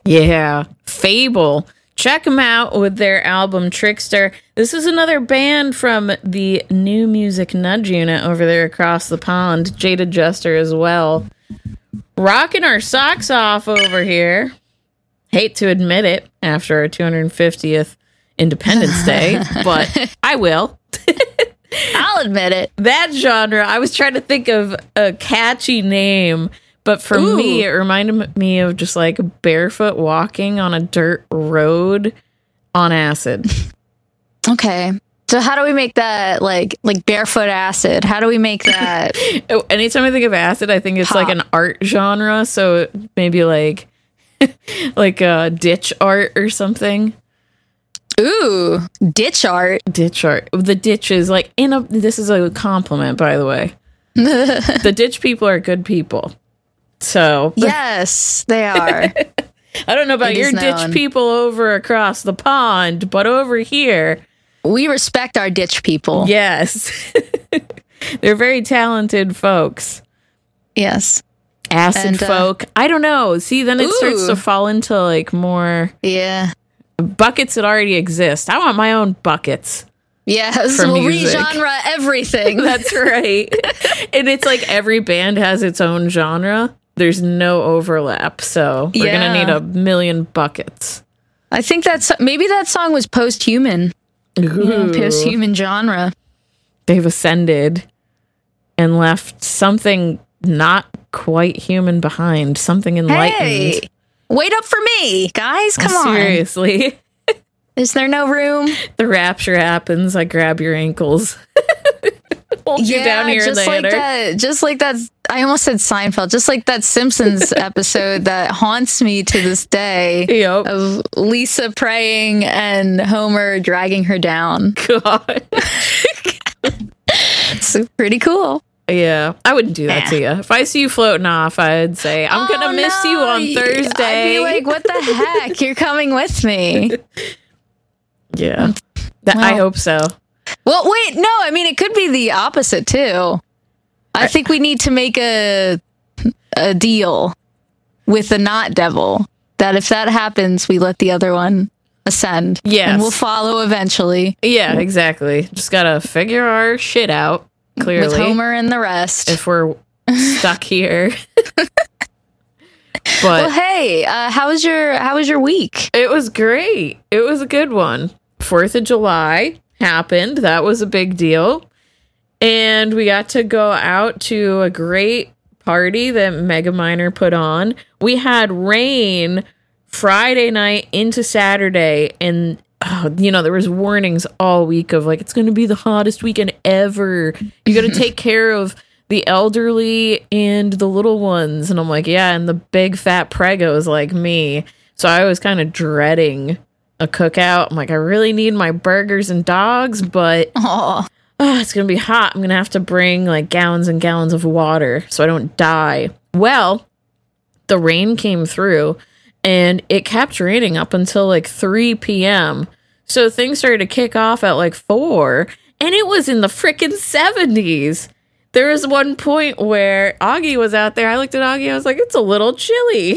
Yeah, Fable. Check them out with their album Trickster. This is another band from the New Music Nudge unit over there across the pond. Jaded Jester as well. Rocking our socks off over here. Hate to admit it after our 250th Independence Day, but I will. I'll admit it. That genre, I was trying to think of a catchy name, but for me, it reminded me of just like barefoot walking on a dirt road on acid. Okay. So how do we make that like barefoot acid? How do we make that? Anytime I think of acid, I think it's like an art genre. So maybe like ditch art or something. Ooh, ditch art. Ditch art. The ditch is like this is a compliment, by the way. The ditch people are good people. So yes, they are. I don't know about your ditch people over across the pond, but over here, we respect our ditch people. Yes. They're very talented folks. Yes. Acid folk. I don't know. See, then it starts to fall into like more buckets that already exist. I want my own buckets. Yes, we'll re-genre everything. That's right. And it's like every band has its own genre. There's no overlap, so we're going to need a million buckets. I think maybe that song was post-human. Post-human genre. They've ascended and left something not quite human behind, something enlightened. Hey, wait up for me, guys. Come on. Seriously. Is there no room? The rapture happens. I grab your ankles. Hold you down here just later. Like that, just like that. I almost said Seinfeld. Just like that Simpsons episode that haunts me to this day. Yep. Of Lisa praying and Homer dragging her down. God. It's pretty cool. Yeah, I wouldn't do that to you. If I see you floating off, I'd say, I'm going to miss you on Thursday. I'd be like, what the heck? You're coming with me. Yeah. I hope so. Well, wait, no, I mean, it could be the opposite, too. I think we need to make a deal with the not devil that if that happens, we let the other one ascend. Yes. And we'll follow eventually. Yeah, exactly. Just got to figure our shit out, clearly. With Homer and the rest. If we're stuck here. But well, hey, how was your week? It was great. It was a good one. 4th of July happened. That was a big deal. And we got to go out to a great party that Mega Minor put on. We had rain Friday night into Saturday, and there was warnings all week of like, it's going to be the hottest weekend ever. You got to take care of the elderly and the little ones. And I'm like, yeah, and the big fat pregos like me. So I was kind of dreading a cookout. I'm like, I really need my burgers and dogs, but it's going to be hot. I'm going to have to bring like gallons and gallons of water so I don't die. Well, the rain came through and it kept raining up until like 3 p.m. So things started to kick off at like 4 and it was in the freaking 70s. There was one point where Augie was out there. I looked at Augie. I was like, it's a little chilly.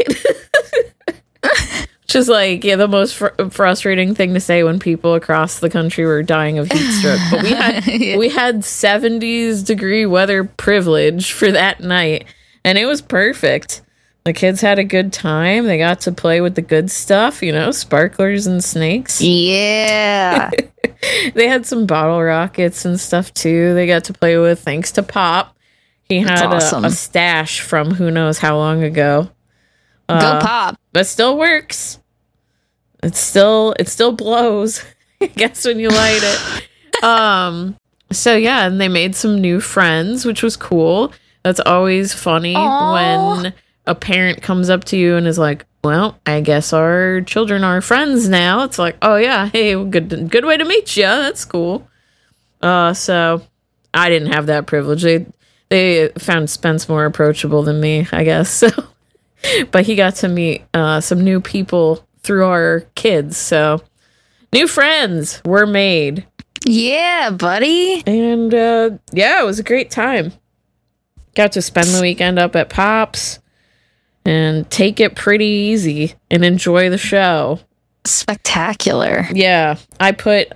Which is like, the most frustrating thing to say when people across the country were dying of heat stroke. But we had 70s degree weather privilege for that night. And it was perfect. The kids had a good time. They got to play with the good stuff, sparklers and snakes. Yeah. They had some bottle rockets and stuff too. They got to play with, thanks to Pop. He had a stash from who knows how long ago. Go Pop. But still works. It still blows, I guess, when you light it. So yeah, and they made some new friends, which was cool. That's always funny when a parent comes up to you and is like, well, I guess our children are friends now. It's like, oh yeah, hey, good way to meet you. That's cool. So I didn't have that privilege. They found Spence more approachable than me, I guess. So, but he got to meet some new people through our kids. So new friends were made. Yeah, buddy. And it was a great time. Got to spend the weekend up at Pop's. and take it pretty easy and enjoy the show. Spectacular. Yeah, I put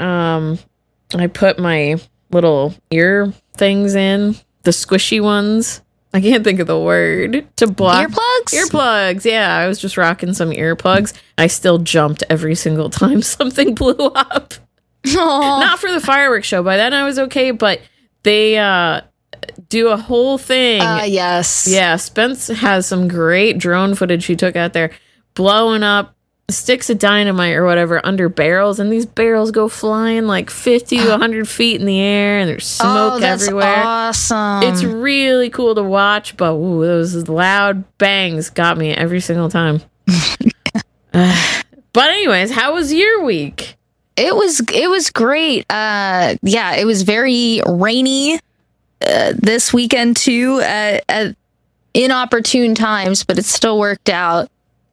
my little ear things in, the squishy ones. I can't think of the word to block. Earplugs. Yeah, I was just rocking some earplugs. I still jumped every single time something blew up. Aww. Not for the fireworks show. By then I was okay, but they do a whole thing. Yes. Yeah, Spence has some great drone footage he took out there, blowing up sticks of dynamite or whatever under barrels, and these barrels go flying like 50 to 100 feet in the air, and there's smoke everywhere. Awesome. It's really cool to watch, but those loud bangs got me every single time. But anyways, how was your week? It was great. Yeah, it was very rainy this weekend too at inopportune times, but it still worked out.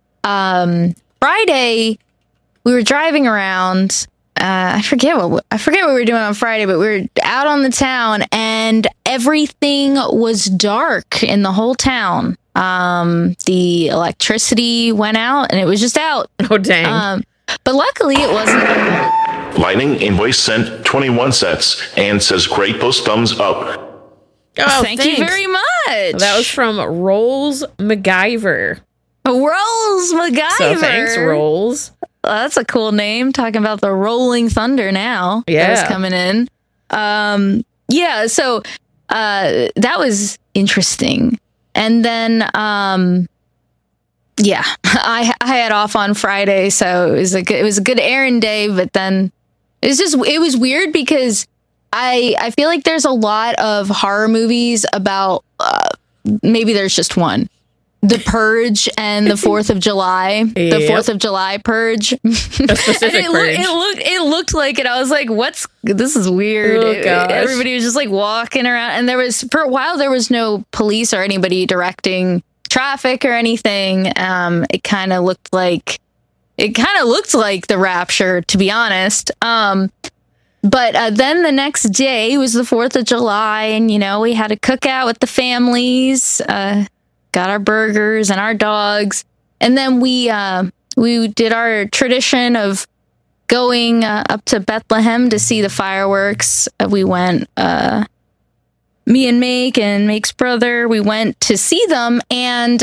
Friday, we were driving around. I forget what we were doing on Friday, but we were out on the town, and everything was dark in the whole town. The electricity went out, and it was just out. Oh, dang. But luckily, it wasn't. Lightning Invoice sent 21 sets and says great post, thumbs up. Oh, thank you very much. That was from Rolls MacGyver. Rolls MacGyver. So thanks, Rolls. Well, that's a cool name. Talking about the Rolling Thunder now. Yeah. That was coming in. Yeah, so that was interesting. And then yeah, I had off on Friday, so it was a good errand day, but then it was weird because I feel like there's a lot of horror movies about maybe there's just one. The Purge and the 4th of July. Yep. The 4th of July Purge. A specific purge. It looked like it. I was like, this is weird. Oh, gosh. Everybody was just like walking around, and for a while there was no police or anybody directing traffic or anything. It kind of looked like the Rapture, to be honest. But then the next day was the 4th of July, and we had a cookout with the families. Got our burgers and our dogs, and then we did our tradition of going up to Bethlehem to see the fireworks. We went, me and Make and Make's brother. We went to see them, and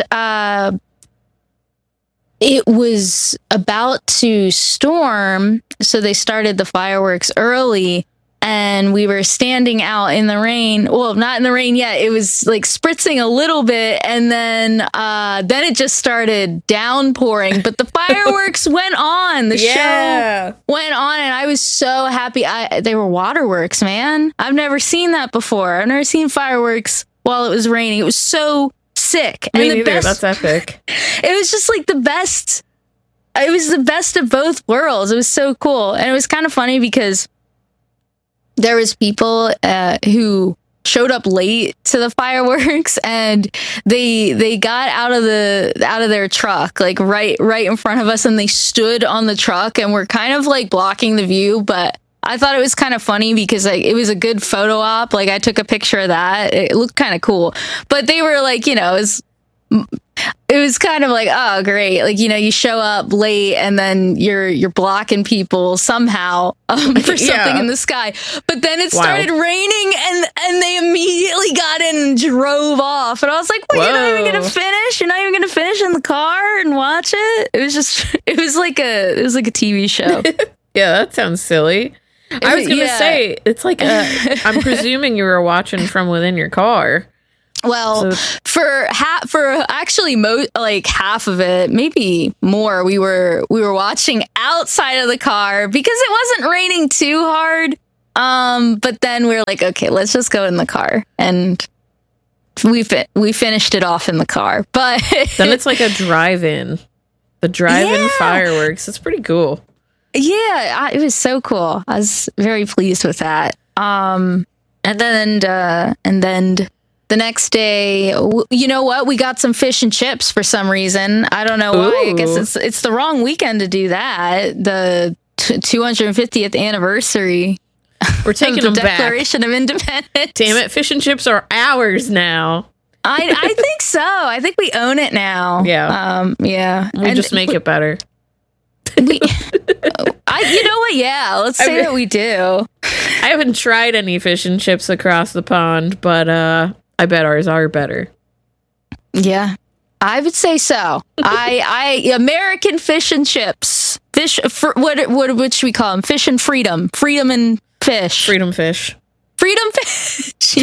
it was about to storm, so they started the fireworks early. And we were standing out in the rain. Well, not in the rain yet. It was like spritzing a little bit. And then it just started downpouring. But the fireworks went on. The show went on. And I was so happy. They were waterworks, man. I've never seen that before. I've never seen fireworks while it was raining. It was so sick. Me neither. That's epic. It was just like the best. It was the best of both worlds. It was so cool. And it was kind of funny because there was people who showed up late to the fireworks, and they got out of their truck like right in front of us, and they stood on the truck and were kind of like blocking the view. But I thought it was kind of funny because like it was a good photo op. Like I took a picture of that. It looked kind of cool. But they were like, it was kind of like, oh, great. Like, you show up late and then you're blocking people somehow for something in the sky. But then it started raining and they immediately got in and drove off. And I was like, well, you're not even going to finish? You're not even going to finish in the car and watch it? It was like a TV show. Yeah, that sounds silly. I was going to say, it's like, I'm presuming you were watching from within your car. Well, for actually like half of it, maybe more, we were watching outside of the car because it wasn't raining too hard. But then we were like, okay, let's just go in the car, and we finished it off in the car. But then it's like a drive-in, fireworks. It's pretty cool. Yeah, it was so cool. I was very pleased with that. And then. The next day, you know what? We got some fish and chips for some reason. I don't know why. I guess it's the wrong weekend to do that. The 250th anniversary. We're taking of the them Declaration back. of Independence. Damn it! Fish and chips are ours now. I think so. I think we own it now. Yeah. Yeah. We'll just make it better. You know what? Yeah, let's say that we do. I haven't tried any fish and chips across the pond, but I bet ours are better. Yeah, I would say so. American fish and chips, what should we call them? Fish and freedom, freedom and fish, Freedom fish. freedom fish.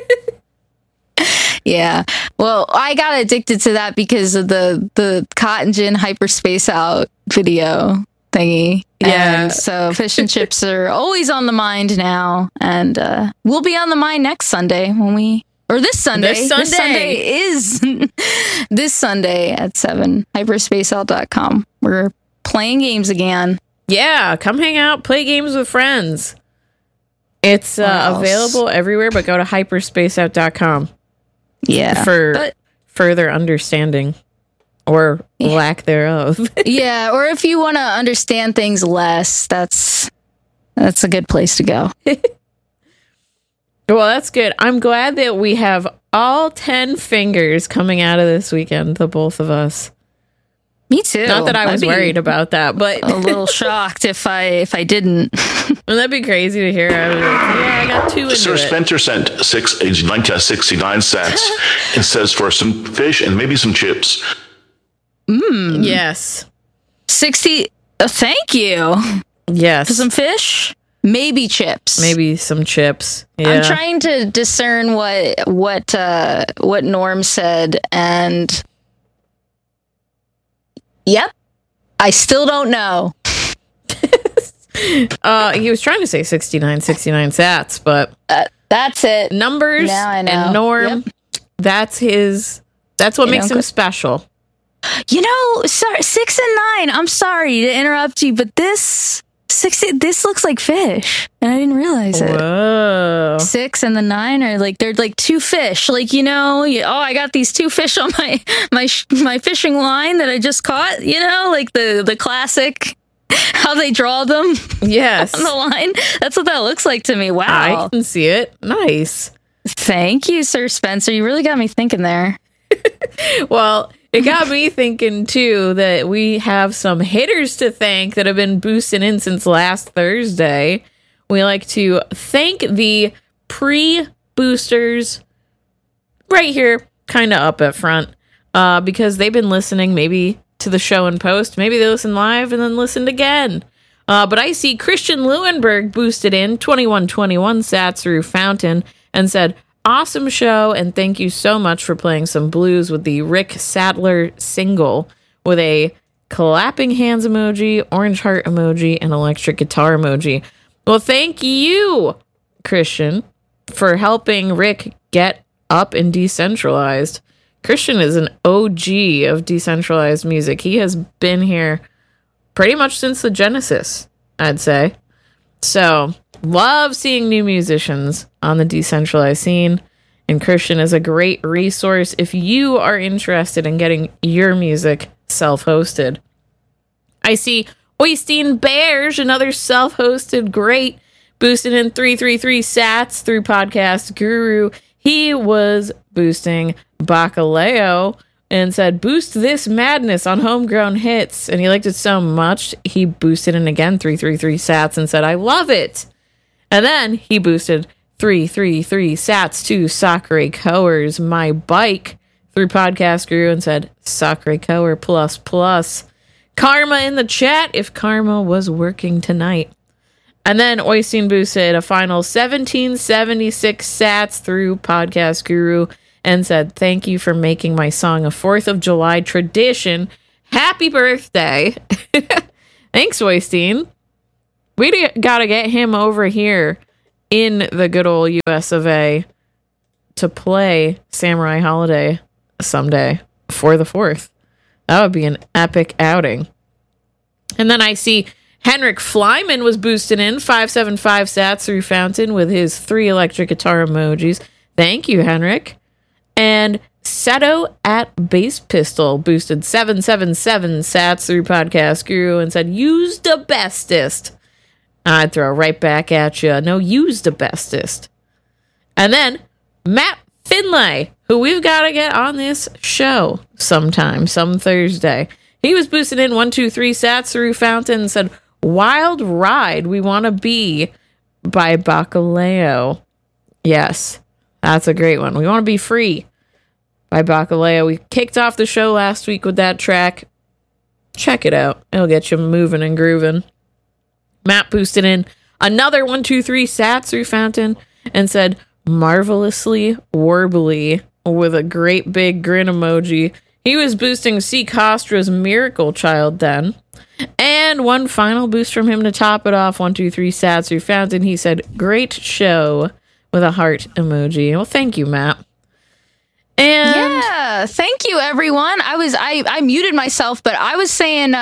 Yeah. Well, I got addicted to that because of the Cotton Gin Hyperspace Out video thingy. Yeah. And so fish and chips are always on the mind now, and we'll be on the mind next Sunday this Sunday. This Sunday is this Sunday at 7. Hyperspaceout.com. We're playing games again. Yeah, come hang out, play games with friends. It's available everywhere, but go to hyperspaceout.com. Yeah. For further understanding or lack thereof. Yeah, or if you want to understand things less, that's a good place to go. Well, that's good. I'm glad that we have all 10 fingers coming out of this weekend, the both of us. Me too. Not that I was worried about that, but a little shocked if I didn't. Well, that'd be crazy to hear. I was like, yeah, I got 2 into Sir it. Spencer sent 69 cents and says for some fish and maybe some chips. Yes. 60. Thank you. Yes. For some fish, maybe chips. Maybe some chips. Yeah. I'm trying to discern what Norm said, and yep, I still don't know. He was trying to say 69 sats, but that's it. Numbers Now I know. and Norm, that's what makes him special. You know, sorry, 6 and 9. I'm sorry to interrupt you, but this looks like fish, and I didn't realize it. Whoa. 6 and the 9 are they're like 2 fish. Like, you know, I got these 2 fish on my fishing line that I just caught. You know, like the classic, how they draw them. Yes. On the line. That's what that looks like to me. Wow. I can see it. Nice. Thank you, Sir Spencer. You really got me thinking there. Well, it got me thinking, too, that we have some hitters to thank that have been boosting in since last Thursday. We like to thank the pre-boosters right here, kind of up at front, because they've been listening maybe to the show in post. Maybe they listen live and then listened again. But I see Christian Leuenberg boosted in 2121 sats through Fountain and said, awesome show, and thank you so much for playing some blues with the Rick Sadler single with a clapping hands emoji, orange heart emoji, and electric guitar emoji. Well, thank you, Christian, for helping Rick get up and decentralized. Christian is an OG of decentralized music. He has been here pretty much since the Genesis, I'd say. So, love seeing new musicians on the decentralized scene, and Christian is a great resource if you are interested in getting your music self-hosted. I see Oystein Bears, another self-hosted great, boosted in 333 sats through Podcast Guru. He was boosting Bacaleo and said, boost this madness on homegrown hits. And he liked it so much, he boosted in again 333 sats and said, I love it. And then he boosted 333 sats to Sacre Coer's My Bike through Podcast Guru and said, Sacre Coer plus plus. Karma in the chat if Karma was working tonight. And then Oystein boosted a final 1776 sats through Podcast Guru and said, thank you for making my song a 4th of July tradition. Happy birthday. Thanks, Oystein. We gotta get him over here in the good old US of A to play Samurai Holiday someday for the 4th. That would be an epic outing. And then I see Henrik Flyman was boosted in 575 sats through Fountain with his 3 electric guitar emojis. Thank you, Henrik. And Seto at Bass Pistol boosted 777 sats through Podcast Guru and said, use the bestest. I'd throw right back at you. No, use the bestest. And then Matt Finlay, who we've got to get on this show sometime, some Thursday. He was boosted in 1, 2, 3 sats through Fountain and said, Wild Ride, We Want to Be by Bacaleo. Yes, that's a great one. We Want to Be Free by Bacaleo. We kicked off the show last week with that track. Check it out. It'll get you moving and grooving. Matt boosted in another 1, 2, 3 sats through Fountain and said, Marvelously Warbly with a great big grin emoji. He was boosting C. Costra's Miracle Child then. And one final boost from him to top it off. 1, 2, 3 sats through Fountain. He said, great show with a heart emoji. Well, thank you, Matt. And yeah, thank you, everyone. I muted myself, but I was saying,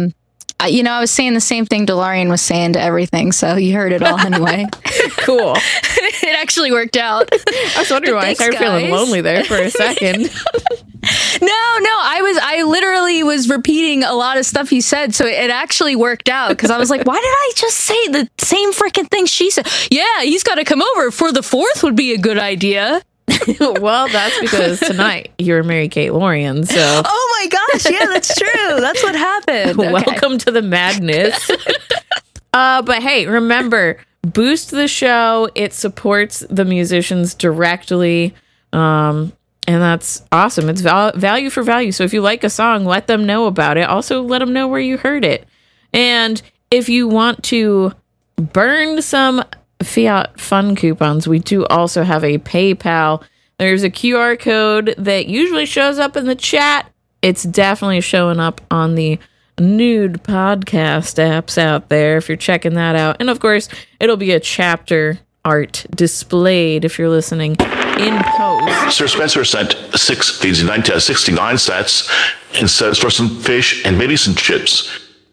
I was saying the same thing DeLorean was saying to everything, so you heard it all anyway. Cool. It actually worked out. I was wondering why I started feeling lonely there for a second. No, I literally was repeating a lot of stuff you said, so it actually worked out, because I was like, why did I just say the same freaking thing she said? Yeah, he's got to come over for the 4th would be a good idea. Well, that's because tonight you're Mary-Kate Lorian, so... Oh my gosh, yeah, that's true. That's what happened. Okay. Welcome to the madness. But hey, remember, boost the show. It supports the musicians directly. And that's awesome. It's value for value. So if you like a song, let them know about it. Also, let them know where you heard it. And if you want to burn some Fiat Fun coupons, we do also have a PayPal. There's a QR code that usually shows up in the chat. It's definitely showing up on the nude podcast apps out there if you're checking that out. And of course, it'll be a chapter art displayed if you're listening in post. Sir Spencer sent 69 sets and says for some fish and maybe some chips.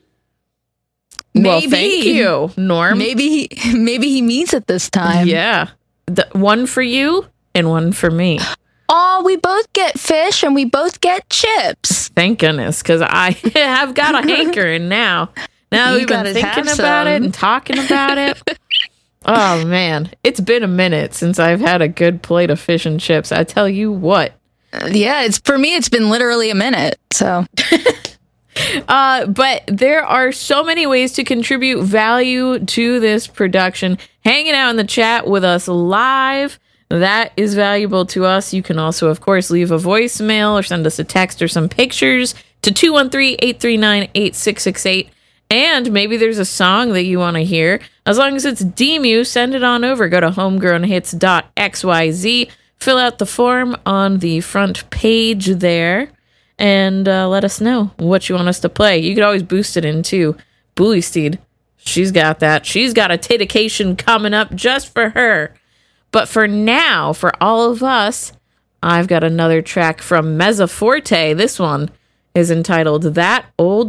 Well, thank you, Norm. Maybe he means it this time. Yeah. One for you and one for me. Oh, we both get fish and we both get chips. Thank goodness, because I have got a hankering now. Now we've been thinking about it and talking about it. Oh, man. It's been a minute since I've had a good plate of fish and chips. I tell you what. Yeah, for me, it's been literally a minute, so... But there are so many ways to contribute value to this production. Hanging out in the chat with us live, that is valuable to us. You can also, of course, leave a voicemail or send us a text or some pictures to 213-839-8668. And maybe there's a song that you want to hear. As long as it's DEMU, send it on over. Go to homegrownhits.xyz. Fill out the form on the front page there. And let us know what you want us to play. You could always boost it in, too. Bully Steed, she's got that. She's got a titication coming up just for her. But for now, for all of us, I've got another track from Mezza Forte. This one is entitled That Old